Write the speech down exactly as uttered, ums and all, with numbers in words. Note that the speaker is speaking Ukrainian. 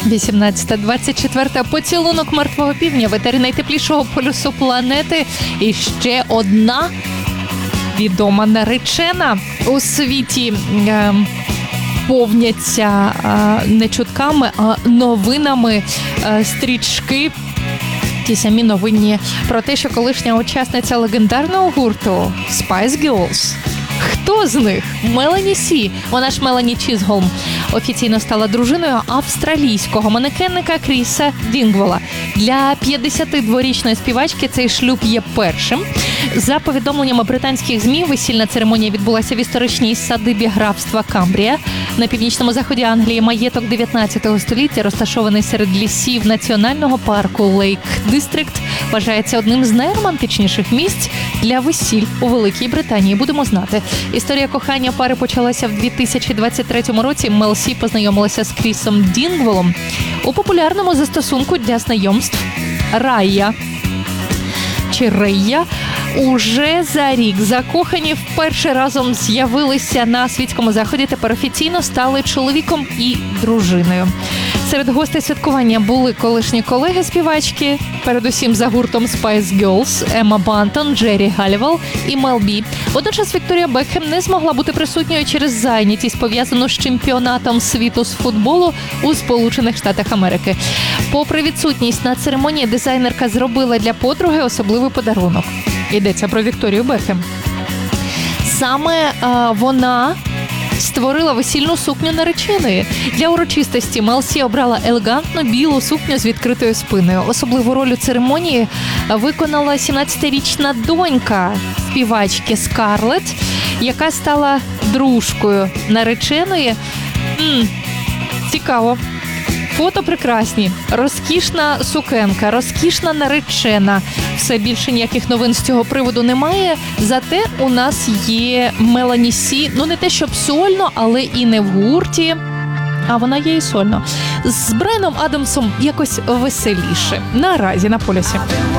вісімнадцята двадцять четверта. Поцілунок мертвого півдня, в етері найтеплішого полюсу планети. І ще одна відома наречена у світі. Е- повняться е- не чутками, а новинами е- стрічки. Ті самі новинні про те, що колишня учасниця легендарного гурту Spice Girls. Хто з них? Мелані Сі, вона ж Мелані Чізголм, офіційно стала дружиною австралійського манекенника Кріса Дінгвола. Для п'ятдесятидворічної співачки цей шлюб є першим. За повідомленнями британських ЗМІ, весільна церемонія відбулася в історичній садибі графства Камбрія на північному заході Англії. Маєток дев'ятнадцятого століття, розташований серед лісів національного парку Лейк Дистрикт, вважається одним з найромантичніших місць для весіль у Великій Британії. Будемо знати. Історія кохання пари почалася в дві тисячі двадцять третьому році. Мел Сі познайомилася з Крісом Дінгволом у популярному застосунку для знайомств Рая. Чи Рея. Уже за рік закохані вперше разом з'явилися на світському заході, тепер офіційно стали чоловіком і дружиною. Серед гостей святкування були колишні колеги співачки, передусім за гуртом Spice Girls, Емма Бантон, Джері Галлівел і Мел Бі. Водночас Вікторія Бекхем не змогла бути присутньою через зайнятість, пов'язану з чемпіонатом світу з футболу у Сполучених Штатах Америки. Попри відсутність на церемонії, дизайнерка зробила для подруги особливий подарунок. Йдеться про Вікторію Бекхем. Саме е, вона створила весільну сукню нареченої. Для урочистості Мел Сі обрала елегантну білу сукню з відкритою спиною. Особливу роль у церемонії виконала сімнадцятирічна донька співачки Скарлетт, яка стала дружкою нареченої. М-м, цікаво. Фото прекрасні, розкішна сукенка, розкішна наречена. Все більше ніяких новин з цього приводу немає. Зате у нас є Мелані Сі, ну не те щоб сольно, але і не в гурті. А вона є і сольно. З Брайаном Адамсом якось веселіше. Наразі на полюсі.